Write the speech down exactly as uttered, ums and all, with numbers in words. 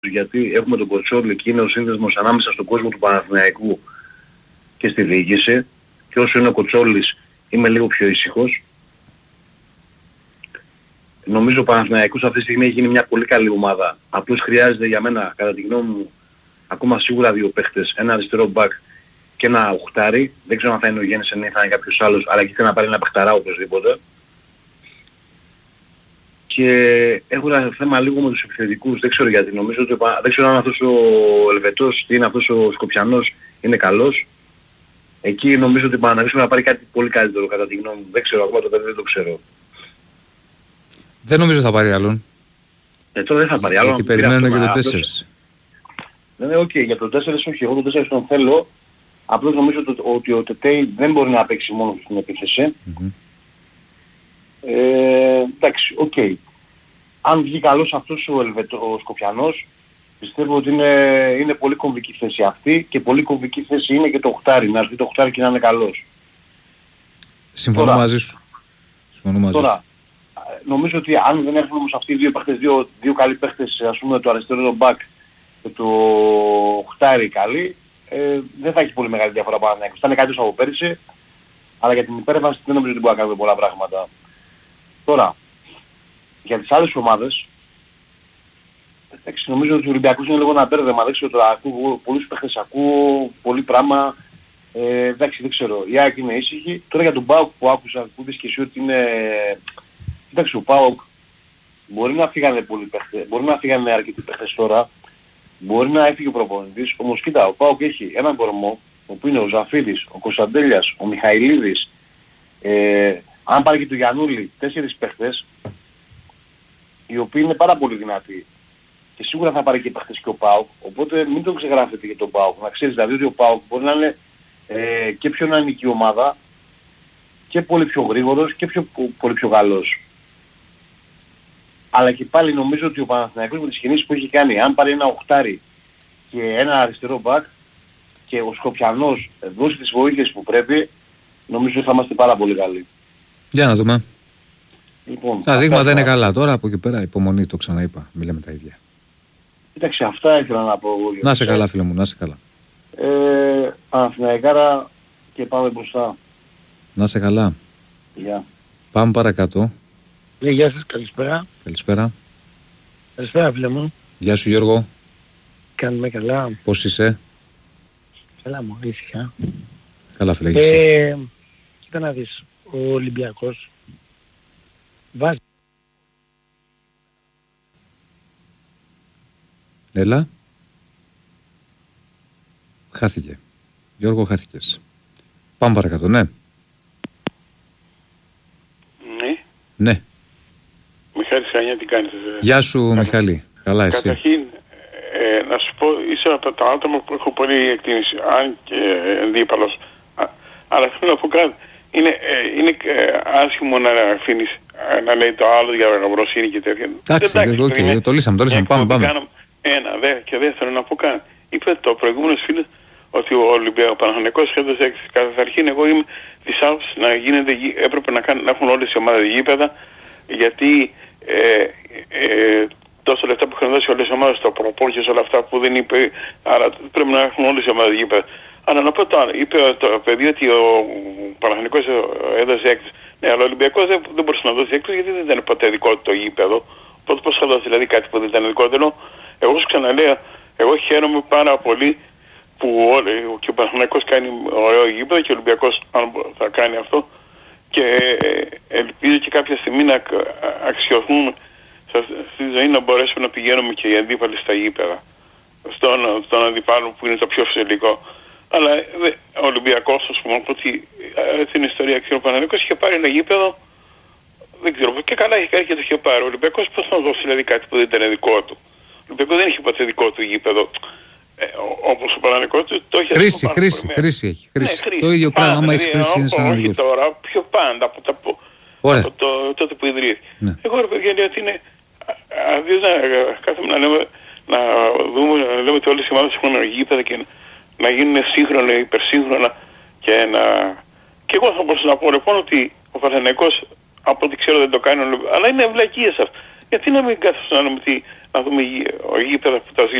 γιατί έχουμε τον Κοτσόλη και είναι ο σύνδεσμος ανάμεσα στον κόσμο του Παναθηναϊκού και στη διοίκηση, και όσο είναι ο Κοτσόλης είμαι λίγο πιο ήσυχος. Νομίζω ο Παναθηναϊκός αυτή τη στιγμή έχει γίνει μια πολύ καλή ομάδα. Απλώς χρειάζεται για μένα, κατά τη γνώμη μου, ακόμα σίγουρα δύο παίχτες, ένα αριστερό μπακ και ένα οχτάρι. Δεν ξέρω αν θα είναι ο Γιάννης ή θα είναι κάποιος άλλος, αλλά και να πάρει ένα παιχταρά οπωσδήποτε. Και έχω ένα θέμα λίγο με τους επιθετικούς, δεν ξέρω γιατί. Νομίζω ότι, δεν ξέρω αν αυτός ο Ελβετός ή είναι αυτός ο Σκοπιανός είναι καλός. Εκεί νομίζω ότι Παναθηναϊκός να πάρει κάτι πολύ καλύτερο κατά τη γνώμη μου. Δεν ξέρω, ακόμα το παιδί δεν το ξέρω. Δεν νομίζω θα πάρει άλλον. Ε, τώρα δεν θα πάρει άλλον. Γιατί περιμένουν και το τέσσερα. Ναι, ναι, οκ, okay. Για το τέσσερα όχι, εγώ το τέσσερα τον θέλω. Απλώς νομίζω το, ότι ο Τετέι δεν μπορεί να παίξει μόνο στην επίθεση. Mm-hmm. Ε, εντάξει, οκ. Okay. Αν βγει καλός αυτός ο, Ελβετο, ο Σκοπιανός, πιστεύω ότι είναι, είναι πολύ κομβική θέση αυτή και πολύ κομβική θέση είναι και το οχτάρι, να έρθει το οχτάρι και να είναι καλός. Συμφωνώ τώρα, μαζί σου. Συμφωνώ μαζί τώρα, σου. Νομίζω ότι αν δεν έρθουν όμως αυτοί οι δύο παίχτες, δύο, δύο καλοί παίχτες, ας πούμε το αριστερό μπακ και το οχτάρι καλή, ε, δεν θα έχει πολύ μεγάλη διαφορά πάνω να θα είναι κάτι από πέρυσι, αλλά για την υπέρβαση δεν νομίζω ότι μπορεί να κάνουμε πολλά πράγματα. Τώρα, για τις άλλες ομάδες, εντάξει, νομίζω ότι ο Ολυμπιακός είναι λίγο ένα μπέρδεμα, δεν ξέρω τώρα, ακούω πολλούς παίχτες, ακούω πολύ πράγμα, ε, εντάξει, δεν ξέρω, η ΑΕΚ είναι ήσυχη. Τώρα για τον ΠΑΟΚ που άκουσα, που είπες και εσύ ότι είναι, εντάξει, ο ΠΑΟΚ μπορεί να φύγανε πολλοί παίχτες, μπορεί να φύγανε αρκετοί παίχτες τώρα, μπορεί να έφυγε ο προπονητής, όμως κοίτα, ο ΠΑΟΚ έχει έναν κορμό, όπου είναι ο Ζαφίδης, ο Κωνσταντέλιας, ο Μιχαηλίδης, ε, αν πάρει και του Γιαννούλη, τέσσερις παίχτες, οι οποίοι είναι πάρα πολύ δυνατοί. Και σίγουρα θα πάρει και παίχτες και ο ΠΑΟΚ, οπότε μην το ξεγράφετε για τον ΠΑΟΚ. Να ξέρεις δηλαδή ότι ο ΠΑΟΚ μπορεί να είναι ε, και πιο νεανική ομάδα και πολύ πιο γρήγορος και πιο, πολύ πιο καλός. Αλλά και πάλι νομίζω ότι ο Παναθηναϊκός με τις κινήσεις που έχει κάνει, αν πάρει ένα οχτάρι και ένα αριστερό μπακ και ο Σκοπιανός δώσει τις βοήθειες που πρέπει, νομίζω ότι θα είμαστε πάρα πολύ καλοί. Για να δούμε. Λοιπόν, τα δείγματα είναι καλά. Τώρα από εκεί πέρα υπομονή, το ξαναείπα. Μιλάμε τα ίδια. Κοίταξε, αυτά ήθελα να πω. Να σε καλά, φίλε μου, να σε καλά. Ε, Παναθηναϊκάρα και πάμε μπροστά. Να σε καλά. Γεια. Πάμε παρακάτω. Ναι, γεια σας, καλησπέρα. Καλησπέρα. Καλησπέρα, φίλε μου. Γεια σου, Γιώργο. Κάνουμε καλά. Πώς είσαι? Καλά μου, ήσυχα. Καλά, φίλε, ε, κοίτα να δεις, ο Ολυμπιακός βάζει. Έλα. Χάθηκε. Γιώργο, χάθηκες. Πάμε παρακάτω, ναι. Ναι. Ναι. Μιχάλη Σανιά, τι κάνεις? Ε? Γεια σου, Κατα... Μιχάλη. Καλά, εσύ? Καταρχήν, ε, να σου πω, είσαι από τα άτομα που έχω πολύ εκτίμηση, αν και αντίπαλος. Αλλά θέλω να πω κάτι. Είναι, ε, είναι ε, άσχημο να αφήνεις να λέει το άλλο για γαμπροσύνη και τέτοια. Εντάξει, okay, το λύσαμε, το λύσαμε. Πάμε, πάμε. Κάναμε ένα, δε, και δεύτερο να πω κάτι. Είπε το προηγούμενο φίλο ότι ο Ολυμπιακός Παναθηναϊκός σχέδος έξι. Καταρχήν εγώ είμαι της άποψης να γίνεται, έπρεπε να, κάνουν, να έχουν όλες οι ομάδες γήπεδα, γιατί ε, ε, τόσο λεφτά που είχαν δώσει όλες οι ομάδες στο προπόρχες, όλα αυτά που δεν είπε, άρα πρέπει να έχουν όλες οι ομάδες γήπεδα. Αλλά να πω το άλλο, είπε το παιδί ότι ο Παναθηναϊκός έδωσε έξι. Ναι, αλλά ο Ολυμπιακός δεν, δεν μπορούσε να δώσει έξι γιατί δεν ήταν ποτέ δικό του το γήπεδο. Οπότε πώς θα δώσει δηλαδή κάτι που δεν ήταν δικό του? Εγώ σου ξαναλέω, εγώ χαίρομαι πάρα πολύ που όλοι, και ο Παναθηναϊκός κάνει ωραίο γήπεδο και ο Ολυμπιακός αν θα κάνει αυτό, και ελπίζω και κάποια στιγμή να αξιοθούμε στη ζωή, να μπορέσουμε να πηγαίνουμε και οι αντίπαλοι στα γήπεδα, στον, στον αντιπάλο που είναι το πιο φυσικό. Αλλά ο Ολυμπιακός, ας πούμε, από την ιστορία ξέρω, ο Παναθηναϊκός είχε πάρει ένα γήπεδο, δεν ξέρω, και καλά είχε κάνει και το είχε πάρει. Ο Ολυμπιακός πώς θα δώσει δηλαδή κάτι που δεν ήταν δικό του? Ο Ολυμπιακός δεν είχε ποτέ δικό του γήπεδο. Ε, όπως ο Παναθηναϊκός του το είχε. Χρήση, χρήση, χρήση έχει. Χρήση. Ναι, χρήση. Το ίδιο πράγμα, άμα έχει χρήση είναι σαν να όχι τώρα, πιο πάντα από, τα, από το, τότε που ιδρύθηκε. Ναι. Εγώ ρε παιδιά λέω ότι είναι αντί να κάθομαι να λέμε, να δούμε, να λέμε ότι όλες οι ομάδες έχουν γήπεδα και να γίνουν σύγχρονα, υπερσύγχρονα και να... Και εγώ θα μπορούσα να πω λοιπόν ότι ο Παναθηναϊκός από ό,τι ξέρω δεν το κάνει, αλλά είναι ευλακίες αυτό. Γιατί να μην κάθεσαι να δούμε, τι, να δούμε γη- γήπεδα που τα